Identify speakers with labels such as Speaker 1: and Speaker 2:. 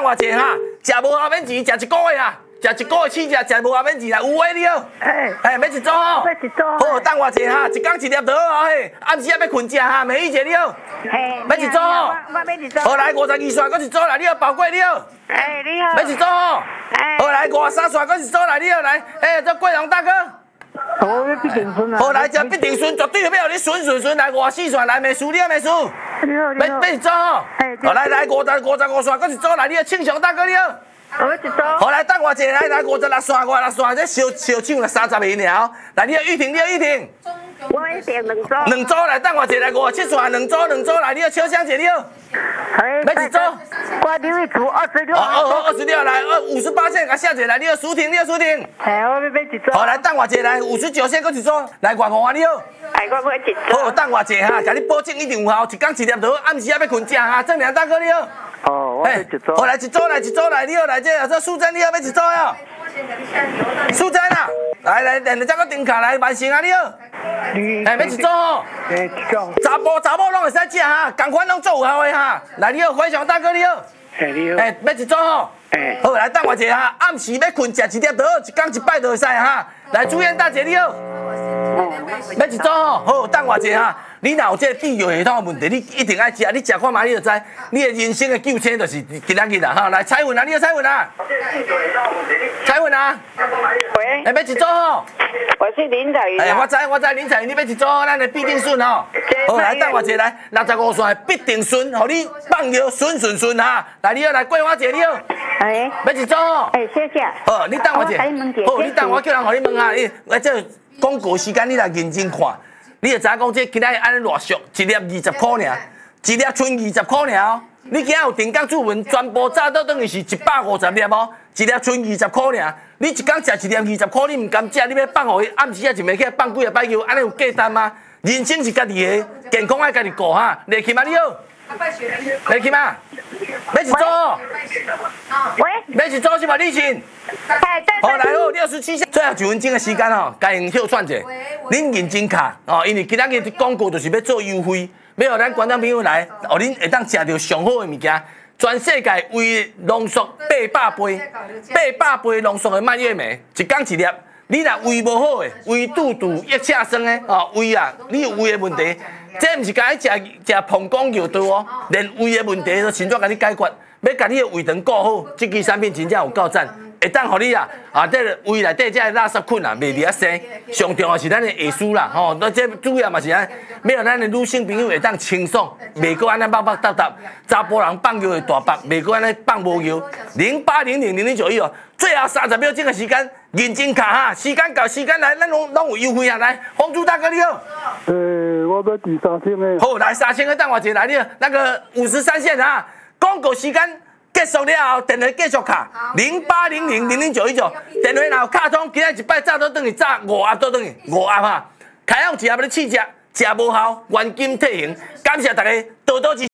Speaker 1: 等我者哈，食无效免钱，食一个月啊，食一个月试食，食无效免钱啦，有诶你哦。要一组吼。
Speaker 2: 要一组。
Speaker 1: 好，等我者哈，一工一粒就好哦嘿，暗时也要困食哈，美玉姐你哦。要一组吼。
Speaker 2: 我要一组。
Speaker 1: 好来52线，搁一组来，你好包过你好。
Speaker 2: 你好。
Speaker 1: 要一组吼。好来53线，搁一组来，你好来。这桂龙大哥。
Speaker 3: 我要必定顺啊！
Speaker 1: 好来，这必定顺，绝对要你顺来54线来，美输你好美输。
Speaker 2: 你好。
Speaker 1: 要一组吼。好来55线，搁一组来，你好庆祥大哥你好。
Speaker 2: 我一组。
Speaker 1: 好来，等我一下来56线，这小抢了30个尔。来，你好玉婷，你好玉婷。
Speaker 2: 我一定2组。
Speaker 1: 2组来，等我一下来57线2组来，你好秋香姐你好。要一组。
Speaker 2: 我留一组26。
Speaker 1: 好26来，58线甲写者来，你好舒婷，你好舒婷。
Speaker 2: 我要一组。
Speaker 1: 好来，等我一下来59线，搁一组来55啊，你好。
Speaker 2: 我要一组。
Speaker 1: 好，等我一下哈，甲你保证一定有效，一工一粒就好，暗时也要困食哈。正良大哥你好。
Speaker 3: 我要一组。
Speaker 1: 好来，一组来，你好来这苏珍你好，要一组哟。苏珍啊，来，连再搁顶卡来，万成啊你好。要一组吼。查甫拢会使食哈，同款拢做有效的哈。来，你好，辉翔大哥你好。
Speaker 3: 你好。
Speaker 1: 要一组吼。好来，等我一下哈，暗时要困食一粒就好，一工一摆就会使哈。来，朱燕大姐你好。要一组吼，好，等我一下哈。你若有这泌尿系统的问题，你一定爱食，你食看卖你就知，你的人生的救星就是今仔日啦哈。来，彩云啊，你好彩云啊。彩云啊。
Speaker 2: 喂。
Speaker 1: 要一组吼。
Speaker 2: 我是林彩云。
Speaker 1: 我知林彩云，你要一组，咱的必定顺吼。好，来等我一下来，65线必定顺，互你放尿顺哈。来，你好来桂花姐你好。要一组吼。
Speaker 2: 谢谢。
Speaker 1: 好，你等我一下。好，你等我叫人互你问哈。这广告时间你来认真看。你就知影讲，这今仔日安尼偌俗，一粒20块尔，一粒剩20块尔哦。你今仔有定岗注文，全部炸倒等于是150粒哦，一粒剩20块尔。你一工食一粒20块，你唔甘食，你要放互伊，暗时啊就袂起来放几个摆球，安尼有价值吗？人生是家己的，健康爱家己顾哈。丽琴啊，你好。丽琴啊，要一组。喂。要一组是嘛？李琴。好来好，67线，最后1分钟的时间哦，该用休喘者。恁认真卡哦，因为今仔日广告就是要做优惠，要让咱观众朋友来，哦，恁会当食到上好的物件。全世界唯浓缩800杯浓缩的蔓越莓，一工一粒。你若胃无好的，胃肚液赤酸的哦，胃啊，你有胃的问题，这毋是讲食膨光药对哦，连胃的问题都亲自甲你解决。要甲你的胃肠顾好，这支产品真正有够赞。会当互你这个胃内底这垃圾菌袂离啊生。上重要是咱的下输啦，吼，这主要嘛是要让咱的女性朋友会当清爽，袂过安尼bakbak搭，查甫人放尿会大bak，袂过安尼放无尿。08000091哦，最后30秒钟的时间，认真卡哈，时间到，时间来，咱拢有优惠啊！来，黄猪大哥你好。
Speaker 3: 我要第3000的。
Speaker 1: 好，来3000个等我一下来，你那个53线啊，广告时间。结束了后，电话继续卡08000091电话若有卡通，今仔一摆炸倒转去，炸5盒倒转去5盒哈，开放一盒要你试食，食无效，原金退还。感谢大家多多支持。